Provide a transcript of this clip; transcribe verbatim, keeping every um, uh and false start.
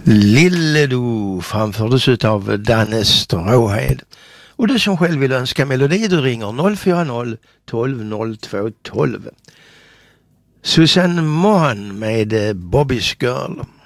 Lilledo framfördes av Danne Stråhed. Och du som själv vill önska melodi, du ringer noll fyra noll tolv noll två tolv. Susanne Mohan med Bobby's Girl.